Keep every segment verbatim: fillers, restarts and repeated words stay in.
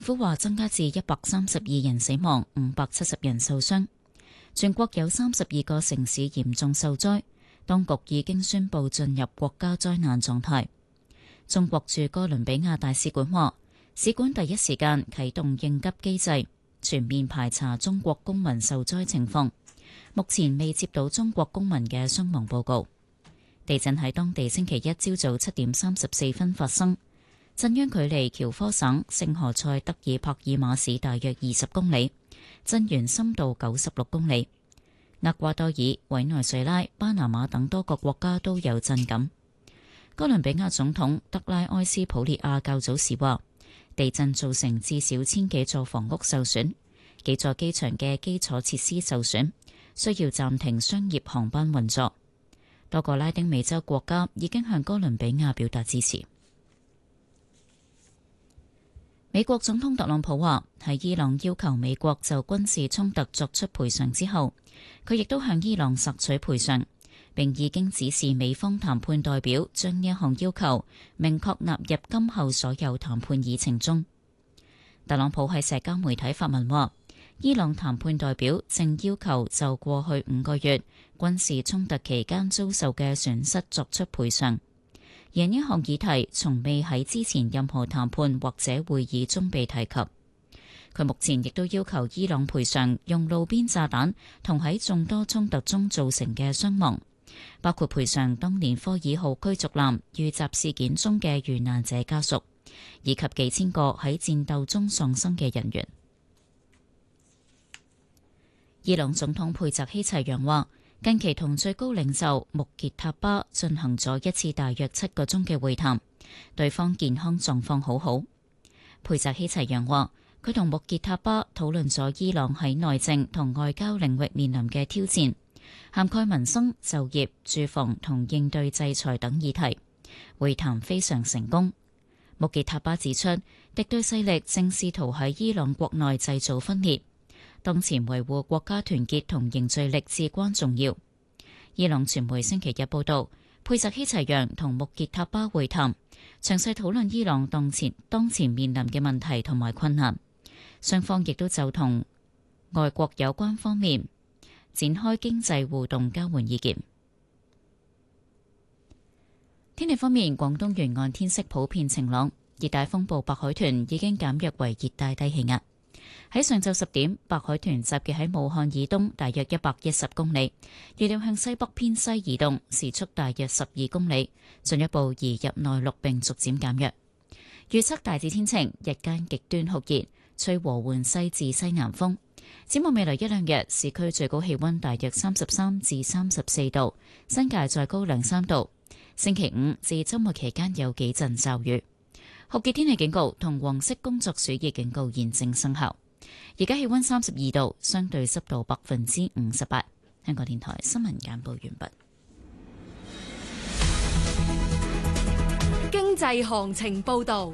府話增加至一百三十二人死亡，五百七十人受傷。全國有三十二個城市嚴重受災，當局已經宣布進入國家災難狀態。中國駐哥倫比亞大使館話，使館第一時間啟動應急機制，全面排查中國公民受災情況。目前未接到中國公民嘅傷亡報告。地震喺當地星期一朝早七點三十四分發生，震央距離喬科省聖何塞德爾帕爾馬市大約二十公里，震源深度九十六公里。厄瓜多爾、委內瑞拉、巴拿馬等多個國家都有震感。哥倫比亞總統德拉埃斯普列亞較早時話，地震造成至少千幾座房屋受損，幾座機場嘅基礎設施受損，需要暫停商業航班運作。多個拉丁美洲國家已經向哥倫比亞表達支持。美國總統特朗普話，喺伊朗要求美國就軍事衝突作出賠償之後，佢亦都向伊朗索取賠償，並已經指示美方談判代表將呢一項要求明確納入今後所有談判議程中。特朗普喺社交媒體發文話，伊朗談判代表正要求就過去五個月軍事衝突期間遭受嘅損失作出賠償。而呢項議題從未喺之前任何談判或者會議中被提及。佢目前亦都要求伊朗賠償用路邊炸彈同喺眾多衝突中造成嘅傷亡，包括賠償當年科爾號驅逐艦遇襲事件中嘅遇難者家屬，以及幾千個喺戰鬥中喪生嘅人員。伊朗總統佩澤希齊揚話，近期同最高領袖穆傑塔巴進行咗一次大約七個鐘嘅會談，對方健康狀況好好。佩澤希齊揚話，佢同穆傑塔巴討論咗伊朗喺內政同外交領域面臨嘅挑戰，涵蓋民生、就業、住房同應對制裁等議題。會談非常成功。穆傑塔巴指出，敵對勢力正試圖喺伊朗國內製造分裂。當前維護國家團結同凝聚力至關重要。伊朗傳媒星期日報道，佩澤希齊揚同穆傑塔巴會談，詳細討論伊朗當前當前面臨嘅問題同埋困難。雙方亦都就同外國有關方面展開經濟互動，交換意見。天氣方面，廣東沿岸天色普遍晴朗，熱帶風暴白海豚已經減弱為熱帶低氣壓。喺上晝十點，白海豚集結喺武漢以東大約一百一十公里，預料向西北偏西移動，時速大約十二公里，進一步移入內陸並逐漸減弱。預測大致天晴，日間極端酷熱，吹和緩西至西南風。展望未來一兩日，市區最高氣溫大約三十三至三十四度，新界再高兩三度。星期五至周末期間有幾陣驟雨。酷熱天氣警告同黃色工作暑熱警告現正生效。而家氣溫三十二度，相對濕度百分之五十八。香港電台新聞簡報完畢。 經濟行情報道。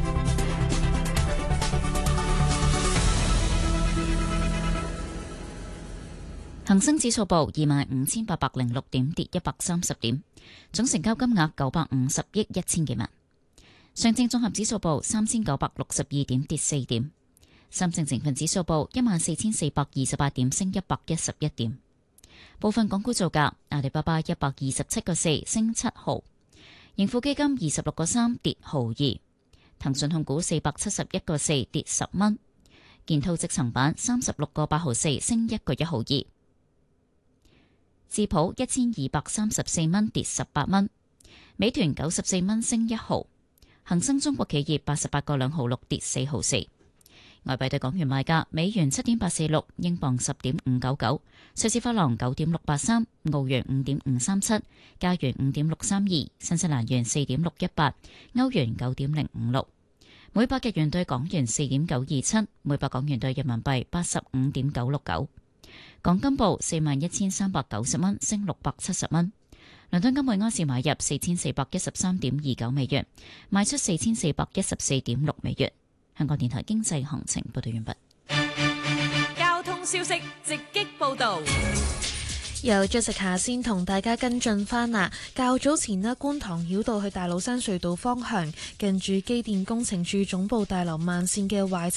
恒生指數報二萬五千八百零六點，跌一百三十點，總成交金額九百五十億一千幾萬。上證綜合指數報三千九百六十二點，跌四點。深證成分指數報一萬四千四百二十八點，升一百一十一點。部分港股造價：阿里巴巴一百二十七個四，升七毫；盈富基金二十六個三，跌毫二；騰訊控股四百七十一個四，跌十蚊；建滔積層板三十六個八毫四，升一個一毫二；智普一千二百三十四蚊，跌十八蚊；美團九十四蚊，升一毫；恒生中國企業八十八個兩毫六，跌四毫四。外幣對港元賣價：美元七點八四六，英鎊十點五九九，瑞士法郎九點六八三，澳元五點五三七，加元五點六三二，新西蘭元四點六一八，歐元九點零五六，每百日元對港元四點九二七，每百港元對人民幣八十五點九六九。港金報四萬一千三百九十蚊，升六百七十蚊。倫敦金每安士買入四千四百一十三點二九美元，賣出四千四百一十四點六美元。香港電台經濟行情報道完畢。 交通消息直擊報道。 由 Jessica 先同大家跟進翻啦。較早前呢，觀塘繞道去大老山隧道方向，近住機電工程處總部大樓慢線嘅壞車